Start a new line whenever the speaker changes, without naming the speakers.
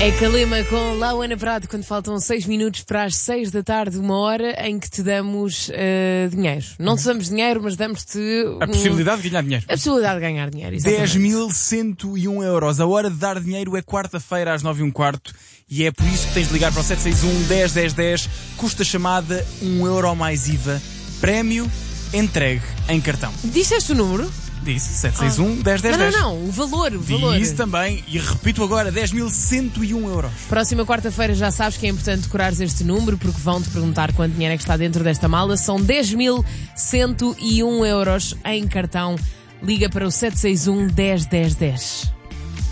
É Calema com Lauana Prado, quando faltam 6 minutos para as 6 da tarde, uma hora em que te damos dinheiro. Não te damos dinheiro, mas damos-te...
A possibilidade de ganhar dinheiro.
A possibilidade de ganhar dinheiro, exatamente.
10.101 euros. A hora de dar dinheiro é quarta-feira às 9h15 e é por isso que tens de ligar para o 761 10 10 10. Custa chamada €1 mais IVA. Prémio entregue em cartão.
Disseste o número?
Disse, 761 10 10 10.
Não, o valor.
Disse também, e repito agora, 10.101 euros.
Próxima quarta-feira já sabes que é importante decorares este número, porque vão-te perguntar quanto dinheiro é que está dentro desta mala. São 10.101 euros em cartão. Liga para o 761 10 10 10.